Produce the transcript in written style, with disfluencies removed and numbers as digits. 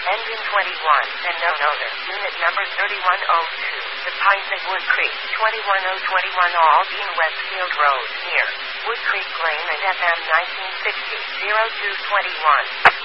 engine 21, and known owner, unit number 3102, The Pines at Wood Creek, 21021 Aldine Westfield Road, near Wood Creek Lane and FM 1960, 0221.